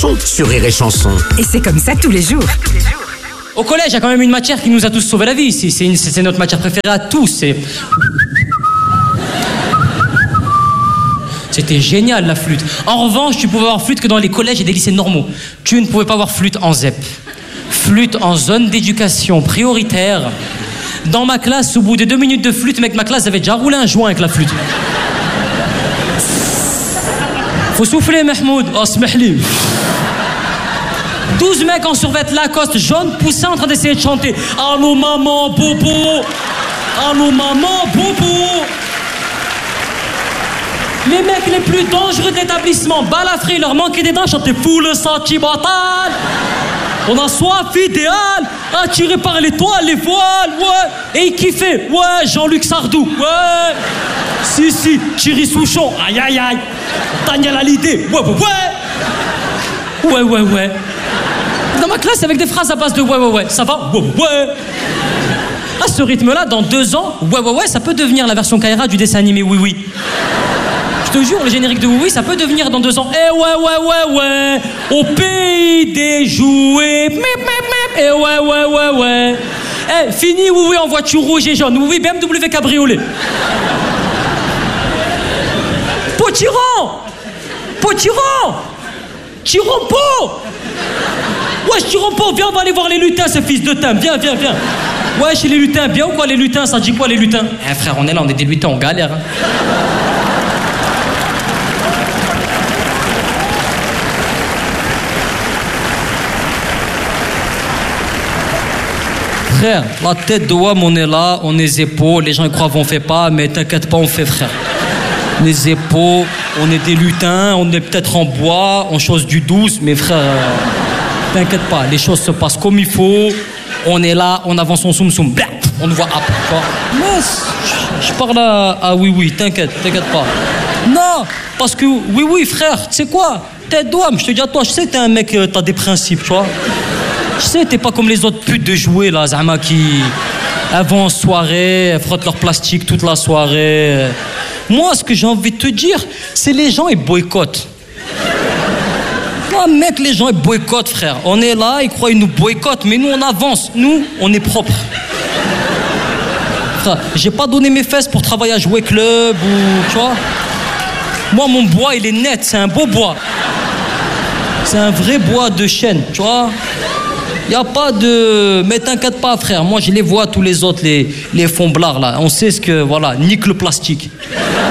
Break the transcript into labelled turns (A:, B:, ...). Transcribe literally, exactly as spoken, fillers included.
A: son sur Rire et Chanson.
B: Et c'est comme ça tous les jours.
C: Au collège, il y a quand même une matière qui nous a tous sauvé la vie ici. C'est, une, c'est notre matière préférée à tous. C'est... C'était génial, la flûte. En revanche, tu pouvais avoir flûte que dans les collèges et des lycées normaux. Tu ne pouvais pas avoir flûte en Z E P. Flûte en zone d'éducation prioritaire. Dans ma classe, au bout de deux minutes de flûte, mec, ma classe avait déjà roulé un joint avec la flûte. Faut souffler, Mahmoud. Oh, smahli. douze mecs en survêt Lacoste jaune poussés en train d'essayer de chanter. Allô, maman, bobo. Allô, maman, bobo. Les mecs les plus dangereux de l'établissement, balafrés, leur manquait des dents, chantaient fou le senti batal. On a soif idéal, attiré par l'étoile, les voiles, ouais. Et ils kiffaient, ouais, Jean-Luc Sardou, ouais. Si, si, Thierry Souchon, aïe, aïe, aïe. Daniel Hallyday, ouais, ouais, ouais. Ouais, ouais, ouais. Dans ma classe, avec des phrases à base de ouais, ouais, ouais, ça va, ouais, ouais. À ce rythme-là, dans deux ans, ouais, ouais, ouais, ça peut devenir la version Kaira du dessin animé Oui, oui. Je te jure, le générique de Oui, oui, ça peut devenir dans deux ans. Eh ouais, ouais, ouais, ouais, au pays des jouets. Mip, mip, mip. Eh ouais, ouais, ouais, ouais. Eh, fini Oui, oui, en voiture rouge et jaune. Oui, oui, B M W cabriolet. Potiron Potiron Tirompo. Ouais, Tirompo, viens, on va aller voir les lutins, ce fils de thym. Viens, viens, viens. Ouais, chez les lutins, bien ou quoi, les lutins? Ça dit quoi, les lutins? Eh, frère, on est là, on est des lutins, on galère, hein. Frère, la tête de Wam, on est là, on est zépo, les gens ils croient qu'on fait pas, mais t'inquiète pas, on fait, frère. On est zépo, on est des lutins, on est peut-être en bois, on chose du douze, mais frère, euh, t'inquiète pas, les choses se passent comme il faut, on est là, on avance en soum soum, on nous voit après, tu vois. Mais je, je parle à, à oui, oui, t'inquiète, t'inquiète pas. Non, parce que oui, oui, frère, tu sais quoi, tête de Wam, je te dis à toi, je sais que t'es un mec, euh, t'as des principes, tu vois. Je sais, t'es pas comme les autres putes de jouets, là, Zama, qui... Elles vont en soirée, elles frottent leur plastique toute la soirée. Moi, ce que j'ai envie de te dire, c'est les gens, ils boycottent. Ah, mec, les gens, ils boycottent, frère. On est là, ils croient qu'ils nous boycottent, mais nous, on avance. Nous, on est propre. Frère, j'ai pas donné mes fesses pour travailler à jouer club ou... Tu vois. Moi, mon bois, il est net, c'est un beau bois. C'est un vrai bois de chêne, tu vois. Il n'y a pas de... Mais t'inquiète pas, frère. Moi, je les vois, tous les autres, les, les fonds blards, là. On sait ce que... Voilà, nique le plastique.